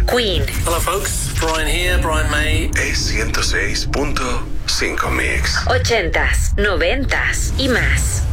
Queen. Hello folks, Brian here, Brian May. Es 106.5 Mix. 80s, 90s y más.